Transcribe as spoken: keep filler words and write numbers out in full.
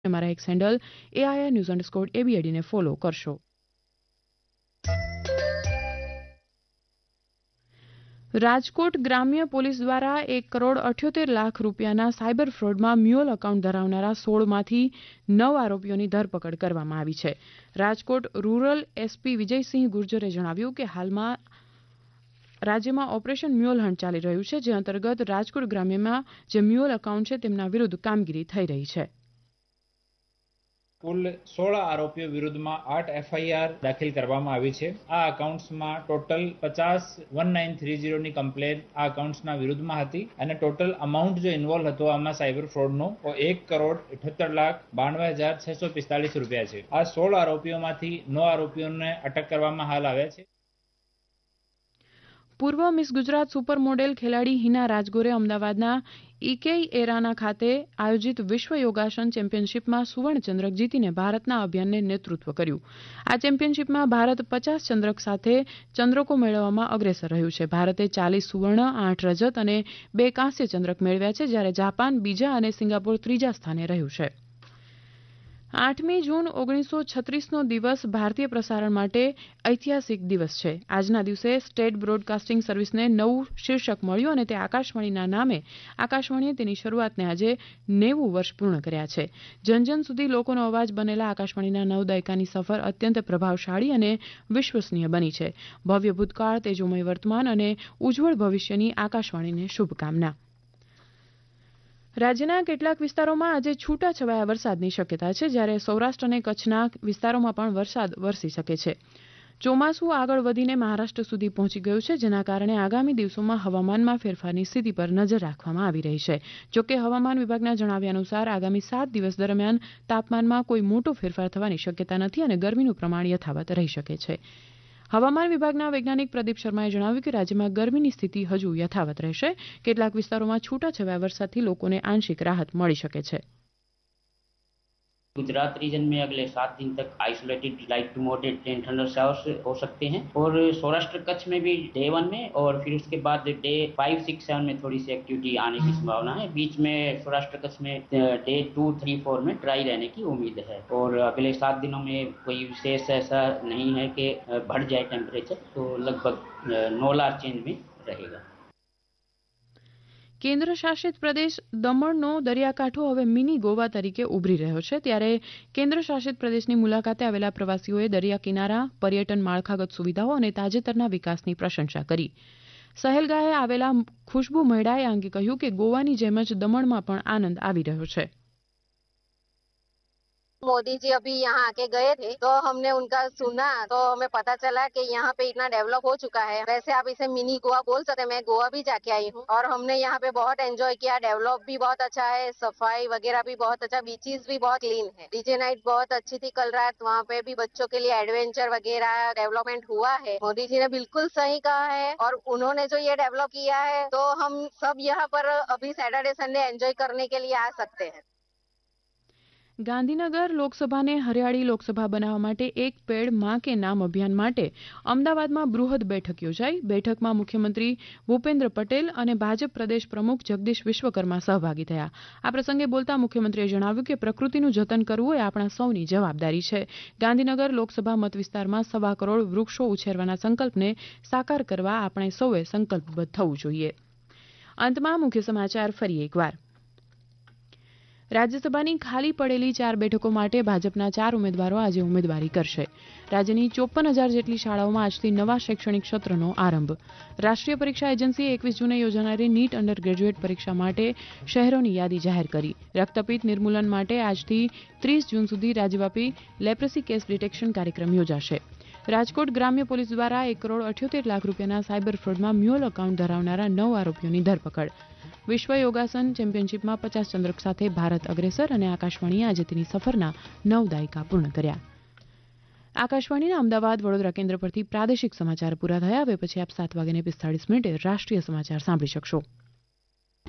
અમારા x handle AIR news underscore એબીએડીને follow કરશો. રાજકોટ ગ્રામ્ય પોલીસ દ્વારા એક કરોડ અઠ્યોતેર લાખ રૂપિયાના સાયબર ફ્રોડમાં મ્યુઅલ એકાઉન્ટ ધરાવનારા સોળમાંથી નવ આરોપીઓની ધરપકડ કરવામાં આવી છે. રાજકોટ રૂરલ એસપી વિજયસિંહ ગુર્જરે જણાવ્યું કે હાલમાં રાજ્યમાં ઓપરેશન મ્યુઅલ હન્ટ ચાલી રહ્યું છે, જે અંતર્ગત રાજકોટ ગ્રામ્યમાં જે મ્યુઅલ એકાઉન્ટ છે તેમના વિરુદ્ધ કામગીરી થઈ રહી છે. કુલ સોળ આરોપીઓ વિરુદ્ધમાં આઠ એફઆઈઆર દાખલ કરવામાં આવી છે. આ એકાઉન્ટ્સમાં ટોટલ પચાસ વન નાઇન થ્રી ઝીરોની કમ્પ્લેન આ એકાઉન્ટ્સના વિરુદ્ધમાં હતી અને ટોટલ અમાઉન્ટ જો ઇન્વોલ્વ હતો આમાં સાયબર ફ્રોડનો એક કરોડ અઠ્યોતેર લાખ બાણવે હજાર છસો પિસ્તાલીસ રૂપિયા છે. આ સોળ આરોપીઓમાંથી નવ આરોપીઓને અટક કરવામાં હાલ આવ્યા છે. પૂર્વ મિસ ગુજરાત સુપર મોડેલ ખેલાડી હિના રાજગોરે અમદાવાદના ઇકેઈ એરાના ખાતે આયોજિત વિશ્વ યોગાસન ચેમ્પિયનશિપમાં સુવર્ણચંદ્રક જીતીને ભારતના અભિયાનને નેતૃત્વ કર્યું. આ ચેમ્પિયનશિપમાં ભારત પચાસ ચંદ્રક સાથે ચંદ્રકો મેળવવામાં અગ્રેસર રહ્યું છે. ભારતે ચાલીસ સુવર્ણ, આઠ રજત અને બે કાંસ્ય ચંદ્રક મેળવ્યા છે, જ્યારે જાપાન બીજા અને સિંગાપોર ત્રીજા સ્થાને રહ્યું છે. આઠમી જૂન ઓગણીસો છત્રીસનો દિવસ ભારતીય પ્રસારણ માટે ઐતિહાસિક દિવસ છે. આજના દિવસે સ્ટેટ બ્રોડકાસ્ટિંગ સર્વિસને નવું શીર્ષક મળ્યું અને તે આકાશવાણીના નામે આકાશવાણીએ તેની શરૂઆતને આજે નેવું વર્ષ પૂર્ણ કર્યા છે. જનજન સુધી લોકોનો અવાજ બનેલા આકાશવાણીના નવ દાયકાની સફર અત્યંત પ્રભાવશાળી અને વિશ્વસનીય બની છે. ભવ્ય ભૂતકાળ, તેજોમય વર્તમાન અને ઉજ્જવળ ભવિષ્યની આકાશવાણીને શુભકામના. રાજ્યના કેટલાક વિસ્તારોમાં આજે છૂટાછવાયા વરસાદની શક્યતા છે, જ્યારે સૌરાષ્ટ્ર અને કચ્છના વિસ્તારોમાં પણ વરસાદ વરસી શકે છે. ચોમાસું આગળ વધીને મહારાષ્ટ્ર સુધી પહોંચી ગયું છે, જેના કારણે આગામી દિવસોમાં હવામાનમાં ફેરફારની સ્થિતિ પર નજર રાખવામાં આવી રહી છે. જોકે હવામાન વિભાગના જણાવ્યા અનુસાર આગામી સાત દિવસ દરમિયાન તાપમાનમાં કોઈ મોટો ફેરફાર થવાની શક્યતા નથી અને ગરમીનું પ્રમાણ યથાવત રહી શકે છે. હવામાન વિભાગના વૈજ્ઞાનિક પ્રદીપ શર્માએ જણાવ્યું કે રાજ્યમાં ગરમીની સ્થિતિ હજુ યથાવત રહેશે. કેટલાક વિસ્તારોમાં છૂટાછવાયા વરસાદથી લોકોને આંશિક રાહત મળી શકે છે. गुजरात रीजन में अगले सात दिन तक isolated light to moderate rain thunder showers हो सकते हैं और सौराष्ट्र कच्छ में भी डे वन में और फिर उसके बाद डे फाइव सिक्स सेवन में थोड़ी सी एक्टिविटी आने की संभावना है. बीच में सौराष्ट्र कच्छ में डे टू थ्री फोर में ड्राई रहने की उम्मीद है और अगले सात दिनों में कोई विशेष ऐसा नहीं है कि बढ़ जाए टेम्परेचर, तो लगभग नो लार चेंज में रहेगा. કેન્દ્ર શાસિત પ્રદેશ દમણનો દરિયાકાંઠો હવે મિની ગોવા તરીકે ઉભરી રહ્યો છે, ત્યારે કેન્દ્ર શાસિત પ્રદેશની મુલાકાતે આવેલા પ્રવાસીઓએ દરિયા કિનારા, પર્યટન માળખાગત સુવિધાઓ અને તાજેતરના વિકાસની પ્રશંસા કરી. સહેલગાહે આવેલા ખુશ્બુ મહેડાએ આ અંગે કહ્યું કે ગોવાની જેમ જ દમણમાં પણ આનંદ આવી રહ્યો છે. मोदी जी अभी यहाँ आके गए थे तो हमने उनका सुना तो हमें पता चला कि यहाँ पे इतना डेवलप हो चुका है. वैसे आप इसे मिनी गोवा बोल सकते हैं. मैं गोवा भी जाके आई हूँ और हमने यहाँ पे बहुत एंजॉय किया. डेवलप भी बहुत अच्छा है, सफाई वगैरह भी बहुत अच्छा, बीचेस भी बहुत क्लीन है. डीजे नाइट बहुत अच्छी थी कल रात. वहाँ पे भी बच्चों के लिए एडवेंचर वगैरह डेवलपमेंट हुआ है. मोदी जी ने बिल्कुल सही कहा है और उन्होंने जो ये डेवलप किया है तो हम सब यहाँ पर अभी सैटरडे संडे एंजॉय करने के लिए आ सकते हैं. ગાંધીનગર લોકસભાને હરિયાળી લોકસભા બનાવવા માટે એક પેડ માં કે નામ અભિયાન માટે અમદાવાદમાં બૃહદ બેઠક યોજાઈ. બેઠકમાં મુખ્યમંત્રી ભૂપેન્દ્ર પટેલ અને ભાજપ પ્રદેશ પ્રમુખ જગદીશ વિશ્વકર્મા સહભાગી થયા. આ પ્રસંગે બોલતા મુખ્યમંત્રીએ જણાવ્યું કે પ્રકૃતિનું જતન કરવું એ આપણા સૌની જવાબદારી છે. ગાંધીનગર લોકસભા મતવિસ્તારમાં સવા કરોડ વૃક્ષો ઉછેરવાના સંકલ્પને સાકાર કરવા આપણે સૌએ સંકલ્પબદ્ધ થવું જોઈએ. અંતમાં મુખ્ય સમાચાર ફરી એકવાર. રાજ્યસભાની ખાલી પડેલી ચાર બેઠકો માટે ભાજપના ચાર ઉમેદવારો આજે ઉમેદવારી કરશે. રાજ્યની ચોપન હજાર જેટલી શાળાઓમાં આજથી નવા શૈક્ષણિક સત્રનો આરંભ. રાષ્ટ્રીય પરીક્ષા એજન્સીએ એકવીસ જૂને યોજાનારી નીટ અંડર ગ્રેજ્યુએટ પરીક્ષા માટે શહેરોની યાદી જાહેર કરી. રક્તપિત્ત નિર્મૂલન માટે આજથી ત્રીસ જૂન સુધી રાજ્યવ્યાપી લેપ્રસી કેસ ડિટેક્શન કાર્યક્રમ યોજાશે. રાજકોટ ગ્રામ્ય પોલીસ દ્વારા એક કરોડ અઠ્યોતેર લાખ રૂપિયાના સાયબર ફ્રોડમાં મ્યુઅલ એકાઉન્ટ ધરાવનારા નવ આરોપીઓની ધરપકડ. વિશ્વ યોગાસન ચેમ્પિયનશિપમાં પચાસ ચંદ્રક સાથે ભારત અગ્રેસર અને આકાશવાણીએ આજે તેની સફરના નવ દાયકા પૂર્ણ કર્યા. આકાશવાણીના અમદાવાદ વડોદરા કેન્દ્ર પરથી પ્રાદેશિક સમાચાર પૂરા થયા. હવે પછી આપ સાત વાગ્યાને પિસ્તાળીસ મિનિટે રાષ્ટ્રીય સમાચાર સાંભળી શકશો.